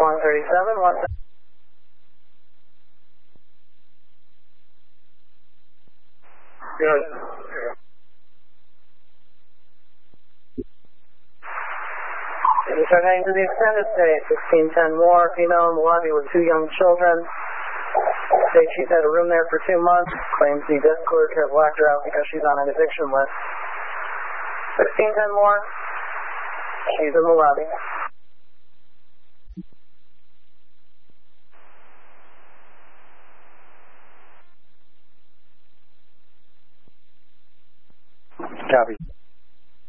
137, 1. Good. Returning to the extended stay, 1610 more, female in the lobby with 2 young children. States she's had a room there for 2 months. Claims the desk clerk has locked her out because she's on an eviction list. 1610 more. She's in the lobby. Copy.